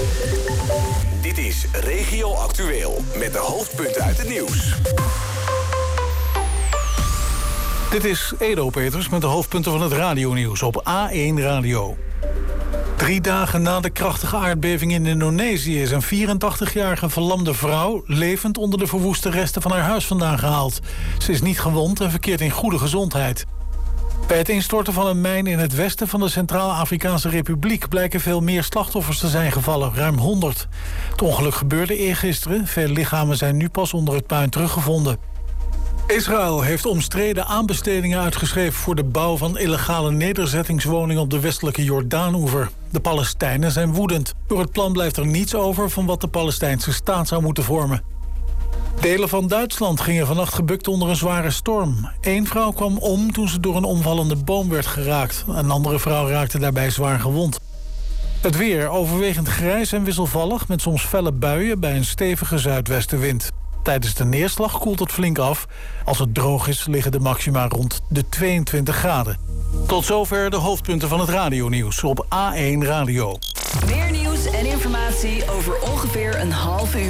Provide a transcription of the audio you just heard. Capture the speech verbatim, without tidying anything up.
Dit is Regio Actueel met de hoofdpunten uit het nieuws. Dit is Edo Peters met de hoofdpunten van het radionieuws op A één Radio. Drie dagen na de krachtige aardbeving in Indonesië is een vierentachtigjarige verlamde vrouw levend onder de verwoeste resten van haar huis vandaan gehaald. Ze is niet gewond en verkeert in goede gezondheid. Bij het instorten van een mijn in het westen van de Centraal-Afrikaanse Republiek blijken veel meer slachtoffers te zijn gevallen, ruim honderd. Het ongeluk gebeurde eergisteren. Veel lichamen zijn nu pas onder het puin teruggevonden. Israël heeft omstreden aanbestedingen uitgeschreven voor de bouw van illegale nederzettingswoningen op de westelijke Jordaanoever. De Palestijnen zijn woedend. Door het plan blijft er niets over van wat de Palestijnse staat zou moeten vormen. Delen van Duitsland gingen vannacht gebukt onder een zware storm. Eén vrouw kwam om toen ze door een omvallende boom werd geraakt. Een andere vrouw raakte daarbij zwaar gewond. Het weer overwegend grijs en wisselvallig met soms felle buien bij een stevige zuidwestenwind. Tijdens de neerslag koelt het flink af. Als het droog is, liggen de maxima rond de tweeëntwintig graden. Tot zover de hoofdpunten van het radionieuws op A één Radio. Meer nieuws en informatie over ongeveer een half uur.